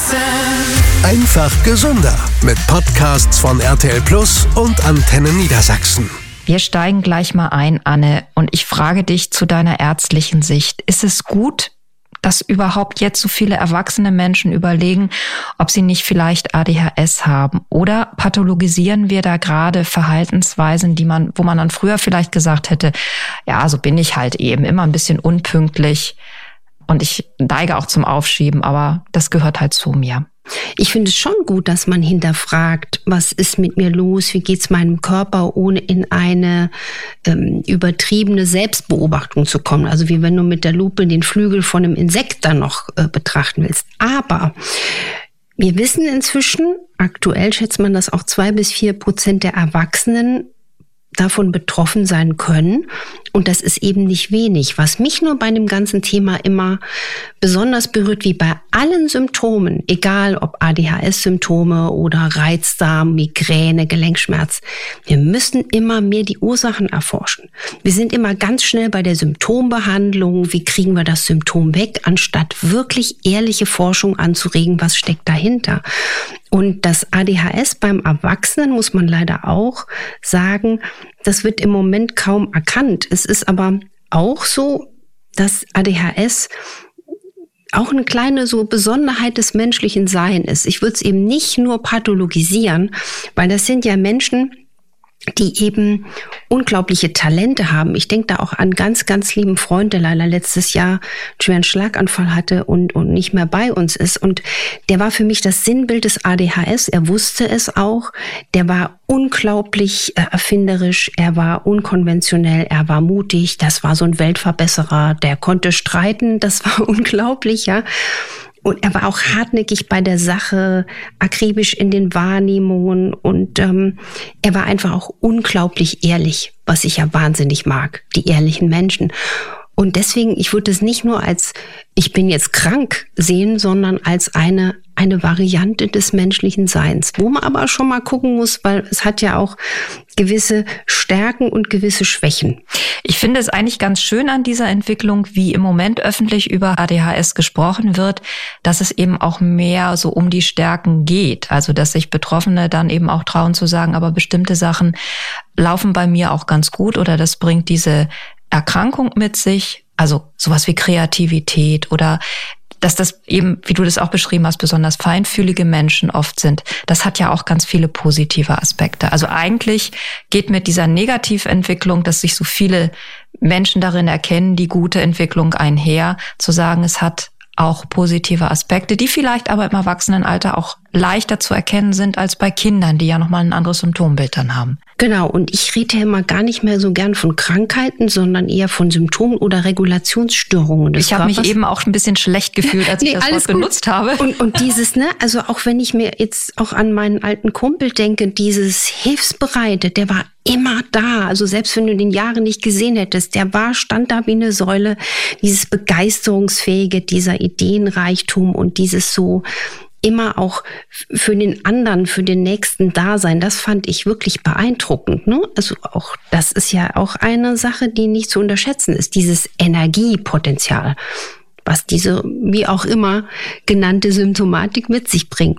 Einfach gesünder mit Podcasts von RTL Plus und Antenne Niedersachsen. Wir steigen gleich mal ein, Anne, und ich frage dich zu deiner ärztlichen Sicht. Ist es gut, dass überhaupt jetzt so viele erwachsene Menschen überlegen, ob sie nicht vielleicht ADHS haben? Oder pathologisieren wir da gerade Verhaltensweisen, wo man dann früher vielleicht gesagt hätte, ja, so bin ich halt eben, immer ein bisschen unpünktlich und ich neige auch zum Aufschieben, aber das gehört halt zu mir. Ich finde es schon gut, dass man hinterfragt, was ist mit mir los, wie geht's meinem Körper, ohne in eine übertriebene Selbstbeobachtung zu kommen. Also wie wenn du mit der Lupe den Flügel von einem Insekt dann noch betrachten willst. Aber wir wissen inzwischen, aktuell schätzt man, dass auch 2-4% der Erwachsenen davon betroffen sein können. Und das ist eben nicht wenig. Was mich nur bei dem ganzen Thema immer besonders berührt, wie bei allen Symptomen, egal ob ADHS-Symptome oder Reizdarm, Migräne, Gelenkschmerz, wir müssen immer mehr die Ursachen erforschen. Wir sind immer ganz schnell bei der Symptombehandlung. Wie kriegen wir das Symptom weg, anstatt wirklich ehrliche Forschung anzuregen, was steckt dahinter? Und das ADHS beim Erwachsenen, muss man leider auch sagen, das wird im Moment kaum erkannt. Es ist aber auch so, dass ADHS auch eine kleine so Besonderheit des menschlichen Seins ist. Ich würde es eben nicht nur pathologisieren, weil das sind ja Menschen, die eben unglaubliche Talente haben. Ich denke da auch an ganz, ganz lieben Freund, der leider letztes Jahr einen schweren Schlaganfall hatte und nicht mehr bei uns ist. Und der war für mich das Sinnbild des ADHS. Er wusste es auch. Der war unglaublich erfinderisch. Er war unkonventionell. Er war mutig. Das war so ein Weltverbesserer. Der konnte streiten. Das war unglaublich, ja. Und er war auch hartnäckig bei der Sache, akribisch in den Wahrnehmungen und er war einfach auch unglaublich ehrlich, was ich ja wahnsinnig mag, die ehrlichen Menschen. Und deswegen, ich würde es nicht nur als, ich bin jetzt krank sehen, sondern als eine Variante des menschlichen Seins, wo man aber schon mal gucken muss, weil es hat ja auch gewisse Stärken und gewisse Schwächen. Ich finde es eigentlich ganz schön an dieser Entwicklung, wie im Moment öffentlich über ADHS gesprochen wird, dass es eben auch mehr so um die Stärken geht. Also, dass sich Betroffene dann eben auch trauen zu sagen, aber bestimmte Sachen laufen bei mir auch ganz gut oder das bringt diese Erkrankung mit sich. Also sowas wie Kreativität oder dass das eben, wie du das auch beschrieben hast, besonders feinfühlige Menschen oft sind. Das hat ja auch ganz viele positive Aspekte. Also eigentlich geht mit dieser Negativentwicklung, dass sich so viele Menschen darin erkennen, die gute Entwicklung einher, zu sagen, es hat auch positive Aspekte, die vielleicht aber im Erwachsenenalter auch leichter zu erkennen sind als bei Kindern, die ja nochmal ein anderes Symptombild dann haben. Genau, und ich rede ja immer gar nicht mehr so gern von Krankheiten, sondern eher von Symptomen oder Regulationsstörungen des Körpers. Ich habe mich eben auch ein bisschen schlecht gefühlt, als ich das Wort benutzt habe. Und dieses, also auch wenn ich mir jetzt auch an meinen alten Kumpel denke, dieses Hilfsbereite, der war immer da. Also selbst wenn du den Jahre nicht gesehen hättest, stand da wie eine Säule. Dieses Begeisterungsfähige, dieser Ideenreichtum und dieses so immer auch für den anderen, für den Nächsten da sein, das fand ich wirklich beeindruckend. Ne? Also auch, das ist ja auch eine Sache, die nicht zu unterschätzen ist, dieses Energiepotenzial, was diese, wie auch immer, genannte Symptomatik mit sich bringt.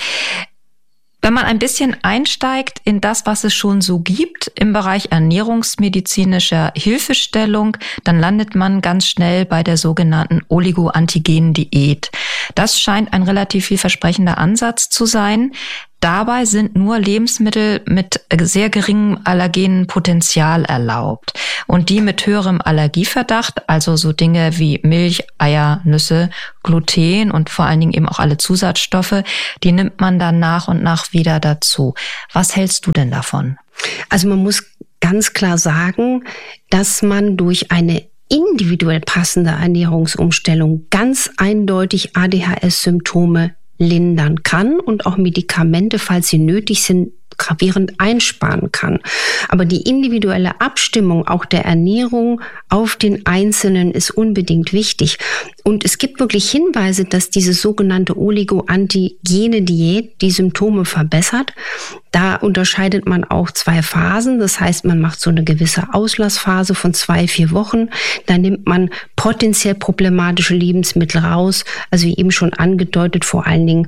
Wenn man ein bisschen einsteigt in das, was es schon so gibt im Bereich ernährungsmedizinischer Hilfestellung, dann landet man ganz schnell bei der sogenannten Oligoantigen-Diät. Das scheint ein relativ vielversprechender Ansatz zu sein. Dabei sind nur Lebensmittel mit sehr geringem allergenen Potenzial erlaubt. Und die mit höherem Allergieverdacht, also so Dinge wie Milch, Eier, Nüsse, Gluten und vor allen Dingen eben auch alle Zusatzstoffe, die nimmt man dann nach und nach wieder dazu. Was hältst du denn davon? Also man muss ganz klar sagen, dass man durch eine individuell passende Ernährungsumstellung ganz eindeutig ADHS-Symptome lindern kann und auch Medikamente, falls sie nötig sind, gravierend einsparen kann. Aber die individuelle Abstimmung auch der Ernährung auf den Einzelnen ist unbedingt wichtig. Und es gibt wirklich Hinweise, dass diese sogenannte Oligo-Antigene-Diät die Symptome verbessert. Da unterscheidet man auch 2 Phasen. Das heißt, man macht so eine gewisse Auslassphase von 2-4 Wochen. Da nimmt man potenziell problematische Lebensmittel raus. Also wie eben schon angedeutet, vor allen Dingen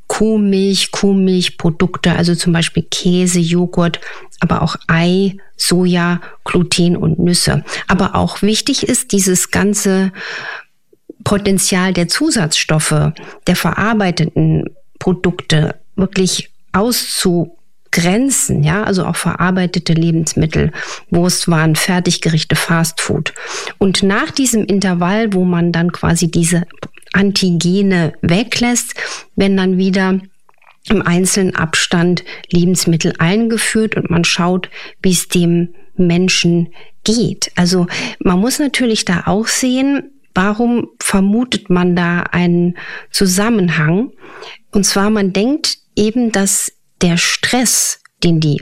Kuhmilchprodukte, also zum Beispiel Käse, Joghurt, aber auch Ei, Soja, Gluten und Nüsse. Aber auch wichtig ist, dieses ganze Potenzial der Zusatzstoffe, der verarbeiteten Produkte wirklich auszugrenzen, ja, also auch verarbeitete Lebensmittel, Wurstwaren, Fertiggerichte, Fastfood. Und nach diesem Intervall, wo man dann quasi diese Antigene weglässt, wenn dann wieder im einzelnen Abstand Lebensmittel eingeführt und man schaut, wie es dem Menschen geht. Also man muss natürlich da auch sehen, warum vermutet man da einen Zusammenhang? Und zwar, man denkt eben, dass der Stress, den die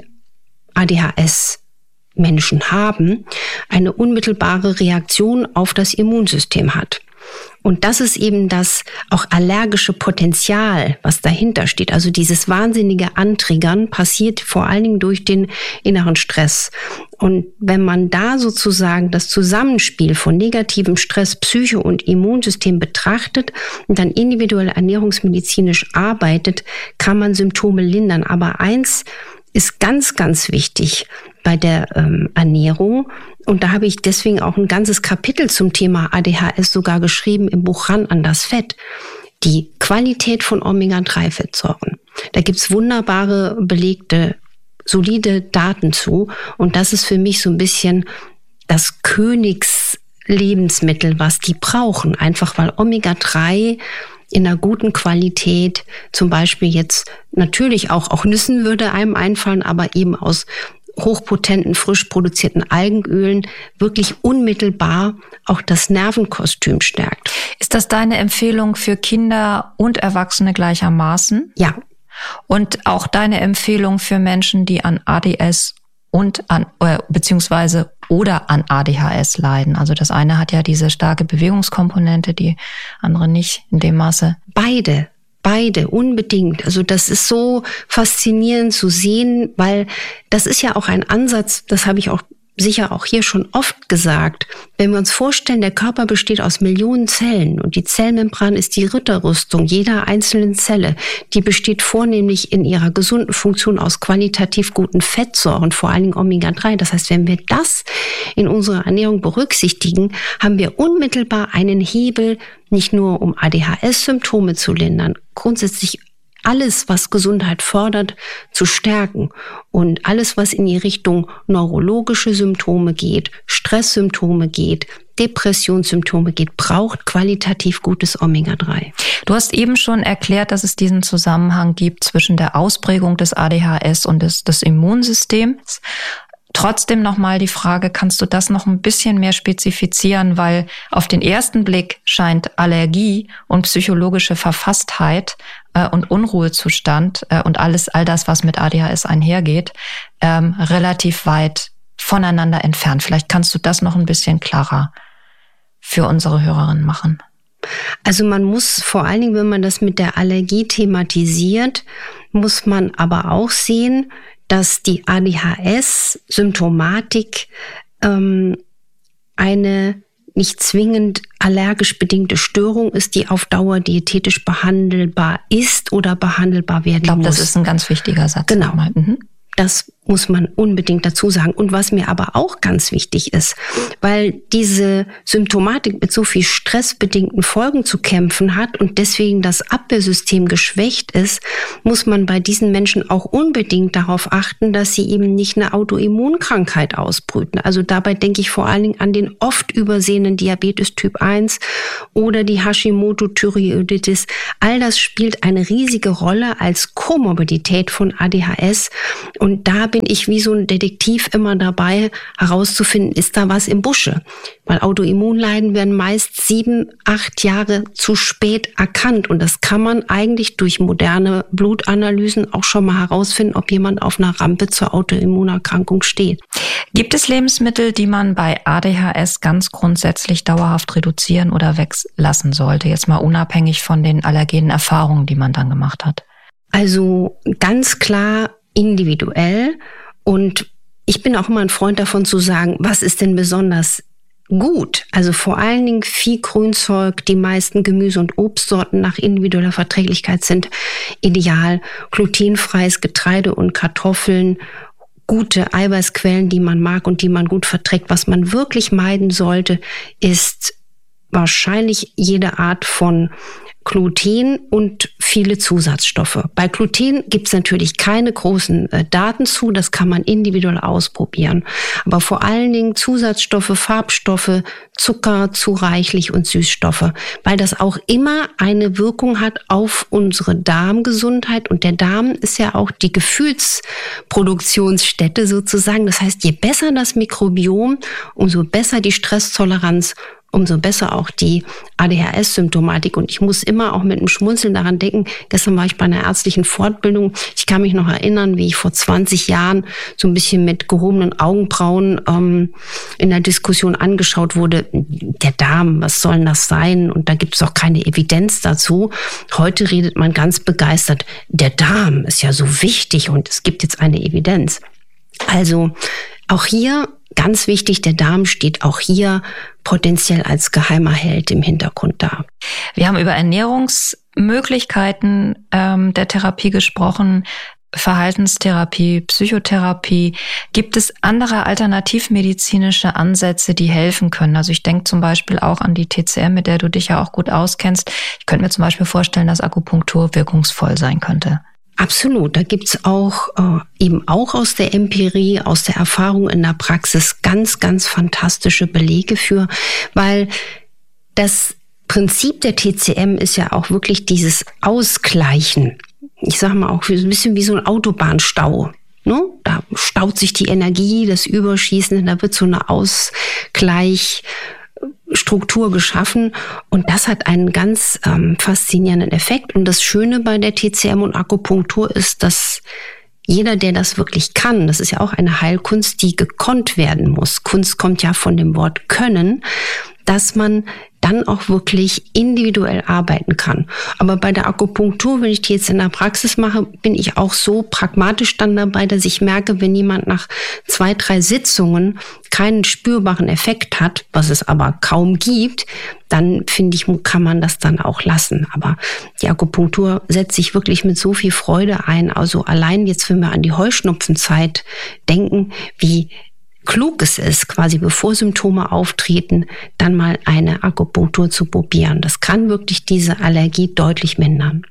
ADHS-Menschen haben, eine unmittelbare Reaktion auf das Immunsystem hat. Und das ist eben das auch allergische Potenzial, was dahinter steht. Also dieses wahnsinnige Antriggern passiert vor allen Dingen durch den inneren Stress. Und wenn man da sozusagen das Zusammenspiel von negativem Stress, Psyche und Immunsystem betrachtet und dann individuell ernährungsmedizinisch arbeitet, kann man Symptome lindern. Aber eins ist ganz, ganz wichtig bei der Ernährung. Und da habe ich deswegen auch ein ganzes Kapitel zum Thema ADHS sogar geschrieben im Buch Ran an das Fett. Die Qualität von Omega-3-Fettsäuren. Da gibt's wunderbare, belegte, solide Daten zu. Und das ist für mich so ein bisschen das Königslebensmittel, was die brauchen. Einfach weil Omega-3 in einer guten Qualität, zum Beispiel jetzt natürlich auch Nüssen würde einem einfallen, aber eben aus hochpotenten, frisch produzierten Algenölen wirklich unmittelbar auch das Nervenkostüm stärkt. Ist das deine Empfehlung für Kinder und Erwachsene gleichermaßen? Ja. Und auch deine Empfehlung für Menschen, die an ADS und an beziehungsweise oder an ADHS leiden. Also das eine hat ja diese starke Bewegungskomponente, die andere nicht in dem Maße. Beide, unbedingt. Also das ist so faszinierend zu sehen, weil das ist ja auch ein Ansatz, das habe ich auch sicher auch hier schon oft gesagt. Wenn wir uns vorstellen, der Körper besteht aus Millionen Zellen und die Zellmembran ist die Ritterrüstung jeder einzelnen Zelle. Die besteht vornehmlich in ihrer gesunden Funktion aus qualitativ guten Fettsäuren, vor allen Dingen Omega-3. Das heißt, wenn wir das in unserer Ernährung berücksichtigen, haben wir unmittelbar einen Hebel, nicht nur um ADHS-Symptome zu lindern, grundsätzlich alles, was Gesundheit fördert, zu stärken und alles, was in die Richtung neurologische Symptome geht, Stresssymptome geht, Depressionssymptome geht, braucht qualitativ gutes Omega-3. Du hast eben schon erklärt, dass es diesen Zusammenhang gibt zwischen der Ausprägung des ADHS und des Immunsystems. Trotzdem nochmal die Frage, kannst du das noch ein bisschen mehr spezifizieren, weil auf den ersten Blick scheint Allergie und psychologische Verfasstheit und Unruhezustand und all das, was mit ADHS einhergeht, relativ weit voneinander entfernt. Vielleicht kannst du das noch ein bisschen klarer für unsere Hörerinnen machen. Also man muss vor allen Dingen, wenn man das mit der Allergie thematisiert, muss man aber auch sehen, dass die ADHS-Symptomatik eine nicht zwingend allergisch bedingte Störung ist, die auf Dauer diätetisch behandelbar ist oder behandelbar werden muss. Ich glaube, das ist ein ganz wichtiger Satz. Genau. Das muss man unbedingt dazu sagen. Und was mir aber auch ganz wichtig ist, weil diese Symptomatik mit so viel stressbedingten Folgen zu kämpfen hat und deswegen das Abwehrsystem geschwächt ist, muss man bei diesen Menschen auch unbedingt darauf achten, dass sie eben nicht eine Autoimmunkrankheit ausbrüten. Also dabei denke ich vor allen Dingen an den oft übersehenen Diabetes Typ 1 oder die Hashimoto-Thyreoiditis. All das spielt eine riesige Rolle als Komorbidität von ADHS. Und da bin ich wie so ein Detektiv immer dabei, herauszufinden, ist da was im Busche? Weil Autoimmunleiden werden meist 7, 8 Jahre zu spät erkannt. Und das kann man eigentlich durch moderne Blutanalysen auch schon mal herausfinden, ob jemand auf einer Rampe zur Autoimmunerkrankung steht. Gibt es Lebensmittel, die man bei ADHS ganz grundsätzlich dauerhaft reduzieren oder weglassen sollte? Jetzt mal unabhängig von den allergenen Erfahrungen, die man dann gemacht hat. Also ganz klar individuell. Und ich bin auch immer ein Freund davon zu sagen, was ist denn besonders gut? Also vor allen Dingen viel Grünzeug, die meisten Gemüse- und Obstsorten nach individueller Verträglichkeit sind ideal. Glutenfreies Getreide und Kartoffeln, gute Eiweißquellen, die man mag und die man gut verträgt. Was man wirklich meiden sollte, ist wahrscheinlich jede Art von Gluten und viele Zusatzstoffe. Bei Gluten gibt es natürlich keine großen Daten zu, das kann man individuell ausprobieren. Aber vor allen Dingen Zusatzstoffe, Farbstoffe, Zucker zu reichlich und Süßstoffe, weil das auch immer eine Wirkung hat auf unsere Darmgesundheit. Und der Darm ist ja auch die Gefühlsproduktionsstätte sozusagen. Das heißt, je besser das Mikrobiom, umso besser die Stresstoleranz, umso besser auch die ADHS-Symptomatik. Und ich muss immer auch mit einem Schmunzeln daran denken, gestern war ich bei einer ärztlichen Fortbildung. Ich kann mich noch erinnern, wie ich vor 20 Jahren so ein bisschen mit gehobenen Augenbrauen in der Diskussion angeschaut wurde. Der Darm, was soll denn das sein? Und da gibt es auch keine Evidenz dazu. Heute redet man ganz begeistert, der Darm ist ja so wichtig und es gibt jetzt eine Evidenz. Also auch hier ganz wichtig, der Darm steht auch hier potenziell als geheimer Held im Hintergrund da. Wir haben über Ernährungsmöglichkeiten der Therapie gesprochen, Verhaltenstherapie, Psychotherapie. Gibt es andere alternativmedizinische Ansätze, die helfen können? Also ich denke zum Beispiel auch an die TCM, mit der du dich ja auch gut auskennst. Ich könnte mir zum Beispiel vorstellen, dass Akupunktur wirkungsvoll sein könnte. Absolut, da gibt's auch eben auch aus der Empirie, aus der Erfahrung in der Praxis ganz, ganz fantastische Belege für, weil das Prinzip der TCM ist ja auch wirklich dieses Ausgleichen. Ich sage mal auch ein bisschen wie so ein Autobahnstau. Ne? Da staut sich die Energie, das Überschießen, da wird so eine Ausgleichsstruktur geschaffen und das hat einen ganz faszinierenden Effekt. Und das Schöne bei der TCM und Akupunktur ist, dass jeder, der das wirklich kann, das ist ja auch eine Heilkunst, die gekonnt werden muss. Kunst kommt ja von dem Wort können, dass man dann auch wirklich individuell arbeiten kann. Aber bei der Akupunktur, wenn ich die jetzt in der Praxis mache, bin ich auch so pragmatisch dann dabei, dass ich merke, wenn jemand nach 2, 3 Sitzungen keinen spürbaren Effekt hat, was es aber kaum gibt, dann finde ich, kann man das dann auch lassen. Aber die Akupunktur setzt sich wirklich mit so viel Freude ein. Also allein jetzt, wenn wir an die Heuschnupfenzeit denken, wie klug es ist, quasi bevor Symptome auftreten, dann mal eine Akupunktur zu probieren. Das kann wirklich diese Allergie deutlich mindern.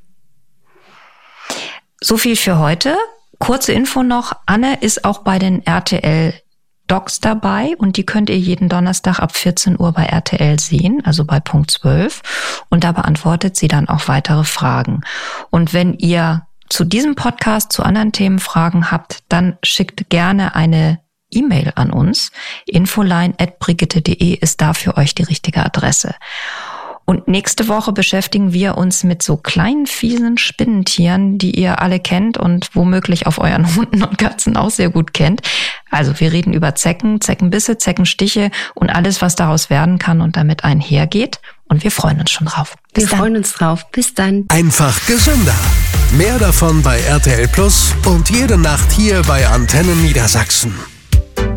So viel für heute. Kurze Info noch. Anne ist auch bei den RTL Docs dabei und die könnt ihr jeden Donnerstag ab 14 Uhr bei RTL sehen, also bei Punkt 12. Und da beantwortet sie dann auch weitere Fragen. Und wenn ihr zu diesem Podcast, zu anderen Themen Fragen habt, dann schickt gerne eine E-Mail an uns. infoline@brigitte.de ist da für euch die richtige Adresse. Und nächste Woche beschäftigen wir uns mit so kleinen, fiesen Spinnentieren, die ihr alle kennt und womöglich auf euren Hunden und Katzen auch sehr gut kennt. Also wir reden über Zecken, Zeckenbisse, Zeckenstiche und alles, was daraus werden kann und damit einhergeht. Und wir freuen uns schon drauf. Wir freuen uns drauf. Bis dann. Einfach gesünder. Mehr davon bei RTL Plus und jede Nacht hier bei Antennen Niedersachsen.